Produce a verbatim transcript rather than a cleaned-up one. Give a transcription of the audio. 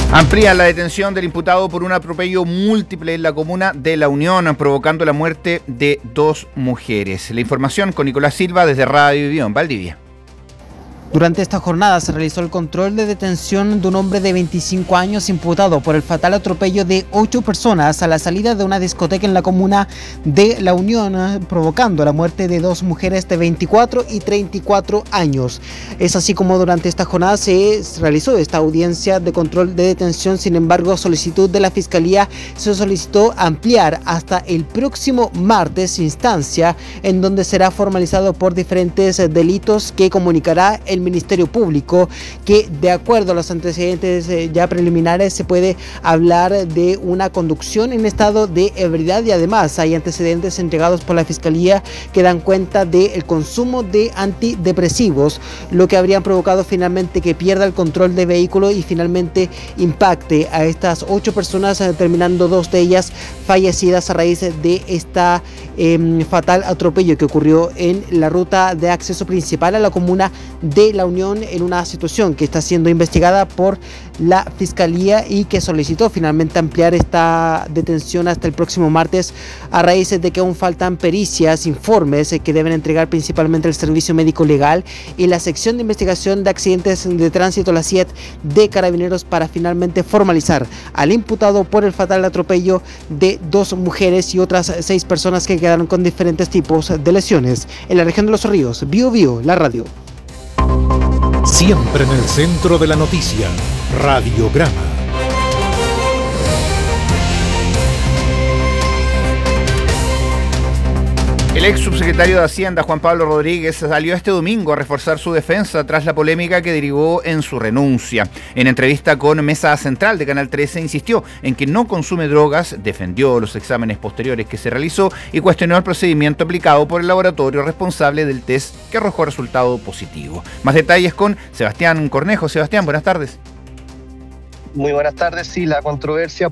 Amplía la detención del imputado por un atropello múltiple en la comuna de La Unión, provocando la muerte de dos mujeres. La información con Nicolás Silva desde Radio Vivió en Valdivia. Durante esta jornada se realizó el control de detención de un hombre de veinticinco años imputado por el fatal atropello de ocho personas a la salida de una discoteca en la comuna de La Unión, provocando la muerte de dos mujeres de veinticuatro y treinta y cuatro años. Es así como durante esta jornada se realizó esta audiencia de control de detención. Sin embargo, solicitud de la Fiscalía se solicitó ampliar hasta el próximo martes, instancia en donde será formalizado por diferentes delitos que comunicará el Ministerio Público, que de acuerdo a los antecedentes eh, ya preliminares se puede hablar de una conducción en estado de ebriedad, y además hay antecedentes entregados por la Fiscalía que dan cuenta del consumo de antidepresivos, lo que habrían provocado finalmente que pierda el control de vehículo y finalmente impacte a estas ocho personas, eh, terminando dos de ellas fallecidas a raíz de esta eh, fatal atropello que ocurrió en la ruta de acceso principal a la comuna de La Unión, en una situación que está siendo investigada por la Fiscalía y que solicitó finalmente ampliar esta detención hasta el próximo martes, a raíz de que aún faltan pericias, informes que deben entregar principalmente el Servicio Médico Legal y la Sección de Investigación de Accidentes de Tránsito, la C I E T de Carabineros, para finalmente formalizar al imputado por el fatal atropello de dos mujeres y otras seis personas que quedaron con diferentes tipos de lesiones. En la región de Los Ríos, Bio Bio, la radio. Siempre en el centro de la noticia, Radiograma. El ex subsecretario de Hacienda, Juan Pablo Rodríguez, salió este domingo a reforzar su defensa tras la polémica que derivó en su renuncia. En entrevista con Mesa Central de Canal trece, insistió en que no consume drogas, defendió los exámenes posteriores que se realizó y cuestionó el procedimiento aplicado por el laboratorio responsable del test que arrojó resultado positivo. Más detalles con Sebastián Cornejo. Sebastián, buenas tardes. Muy buenas tardes. Sí, la controversia